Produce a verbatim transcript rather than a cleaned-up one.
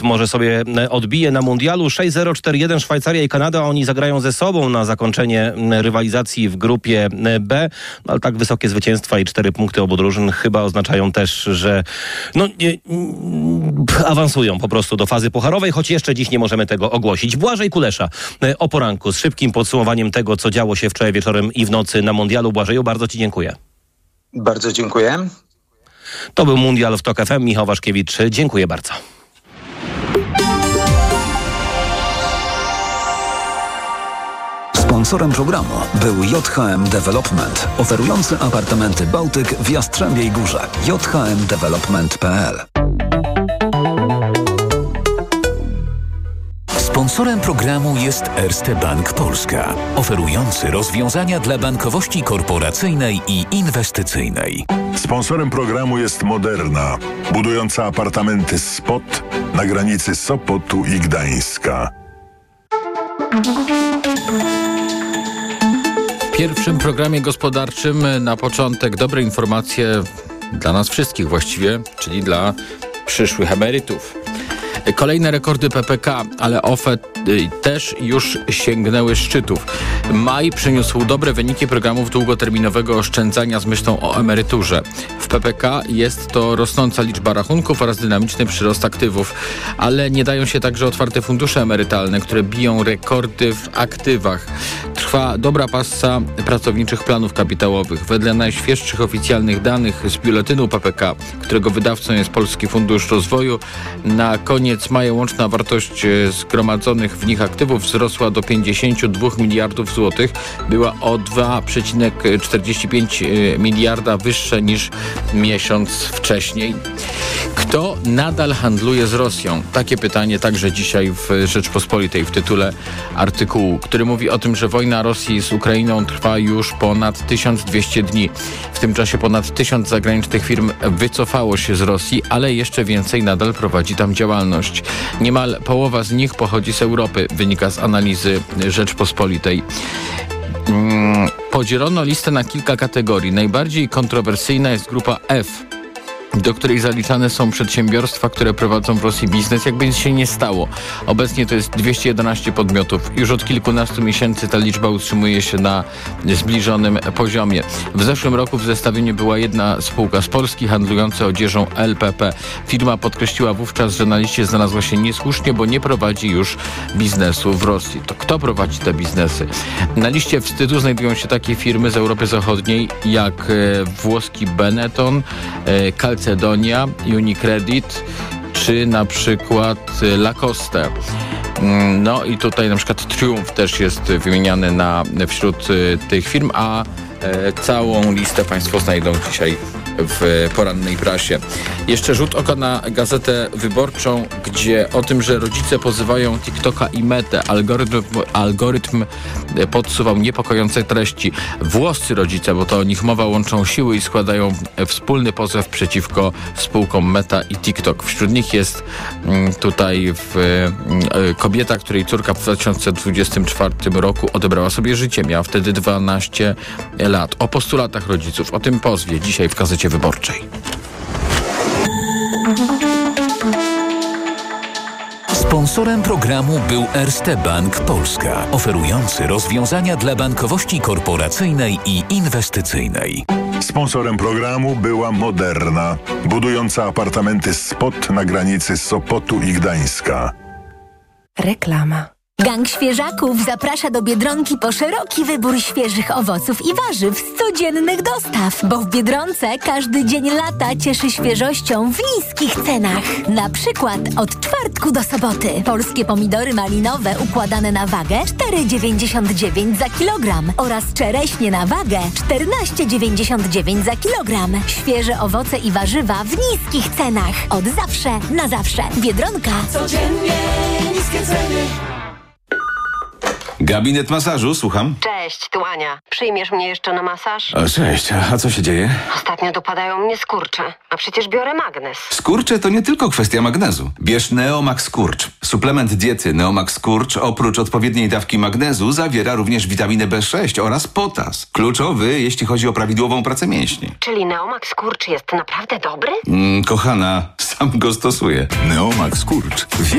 może sobie odbije na mundialu. sześć zero, cztery jeden Szwajcaria i Kanada. Oni zagrają ze sobą na zakończenie rywalizacji w grupie B. No, ale tak wysokie zwycięstwa i cztery punkty obu drużyn chyba oznaczają też, że no, nie, awansują po prostu do fazy pucharowej, choć jeszcze dziś nie możemy tego ogłosić. Błażej Kulesza o poranku z szybkim podsumowaniem tego, co działo się wczoraj wieczorem i w nocy na mundialu. Błażeju, bardzo Ci dziękuję. Bardzo dziękuję. To był Mundial w Tok F M. Michał Waszkiewicz. Dziękuję bardzo. Sponsorem programu był J H M Development, oferujący apartamenty Bałtyk w Jastrzębiej Górze. j h m development kropka p l. Sponsorem programu jest Erste Bank Polska, oferujący rozwiązania dla bankowości korporacyjnej i inwestycyjnej. Sponsorem programu jest Moderna, budująca apartamenty Spot na granicy Sopotu i Gdańska. W pierwszym programie gospodarczym na początek dobre informacje dla nas wszystkich właściwie, czyli dla przyszłych emerytów. Kolejne rekordy P P K, ale O F E też już sięgnęły szczytów. Maj przyniósł dobre wyniki programów długoterminowego oszczędzania z myślą o emeryturze. W P P K jest to rosnąca liczba rachunków oraz dynamiczny przyrost aktywów, ale nie dają się także otwarte fundusze emerytalne, które biją rekordy w aktywach. Trwa dobra passa pracowniczych planów kapitałowych. Wedle najświeższych oficjalnych danych z biuletynu P P K, którego wydawcą jest Polski Fundusz Rozwoju, na koniec maja łączna wartość zgromadzonych w nich aktywów wzrosła do pięćdziesiąt dwa miliardów złotych. Była o dwa przecinek czterdzieści pięć miliarda wyższa niż miesiąc wcześniej. Kto nadal handluje z Rosją? Takie pytanie także dzisiaj w Rzeczpospolitej w tytule artykułu, który mówi o tym, że wojna Rosji z Ukrainą trwa już ponad tysiąc dwieście dni. W tym czasie ponad tysiąc zagranicznych firm wycofało się z Rosji, ale jeszcze więcej nadal prowadzi tam działalność. Niemal połowa z nich pochodzi z Europy, wynika z analizy Rzeczpospolitej. Podzielono listę na kilka kategorii. Najbardziej kontrowersyjna jest grupa F, do której zaliczane są przedsiębiorstwa, które prowadzą w Rosji biznes, jakby nic się nie stało. Obecnie to jest dwieście jedenaście podmiotów. Już od kilkunastu miesięcy ta liczba utrzymuje się na zbliżonym poziomie. W zeszłym roku w zestawieniu była jedna spółka z Polski handlująca odzieżą L P P. Firma podkreśliła wówczas, że na liście znalazła się niesłusznie, bo nie prowadzi już biznesu w Rosji. To kto prowadzi te biznesy? Na liście wstydu znajdują się takie firmy z Europy Zachodniej jak e, włoski Benetton, e, Calcedonia, Unicredit czy na przykład Lacoste. No i tutaj na przykład Triumph też jest wymieniany na, wśród tych firm, a e, całą listę Państwo znajdą dzisiaj w porannej prasie. Jeszcze rzut oka na Gazetę Wyborczą, gdzie o tym, że rodzice pozywają TikToka i Metę. Algorytm, algorytm podsuwał niepokojące treści. Włoscy rodzice, bo to o nich mowa, łączą siły i składają wspólny pozew przeciwko spółkom Meta i TikTok. Wśród nich jest tutaj w, kobieta, której córka w dwa tysiące dwudziestym czwartym roku odebrała sobie życie. Miała wtedy dwanaście lat. O postulatach rodziców, o tym pozwie dzisiaj w Gazecie Wyborczej. Sponsorem programu był Erste Bank Polska, oferujący rozwiązania dla bankowości korporacyjnej i inwestycyjnej. Sponsorem programu była Moderna, budująca apartamenty Spot na granicy Sopotu i Gdańska. Reklama. Gang Świeżaków zaprasza do Biedronki po szeroki wybór świeżych owoców i warzyw z codziennych dostaw, bo w Biedronce każdy dzień lata cieszy świeżością w niskich cenach. Na przykład od czwartku do soboty polskie pomidory malinowe układane na wagę cztery dziewięćdziesiąt dziewięć za kilogram oraz czereśnie na wagę czternaście dziewięćdziesiąt dziewięć za kilogram. Świeże owoce i warzywa w niskich cenach. Od zawsze na zawsze. Biedronka. Codziennie niskie ceny. Gabinet masażu, słucham. Cześć, tu Ania. Przyjmiesz mnie jeszcze na masaż? O, cześć, a co się dzieje? Ostatnio dopadają mnie skurcze, a przecież biorę magnes. Skurcze to nie tylko kwestia magnezu. Bierz Neomax Skurcz. Suplement diety Neomax Skurcz oprócz odpowiedniej dawki magnezu zawiera również witaminę B sześć oraz potas. Kluczowy, jeśli chodzi o prawidłową pracę mięśni. Czyli Neomax Skurcz jest naprawdę dobry? Mm, kochana, sam go stosuję. Neomax Skurcz.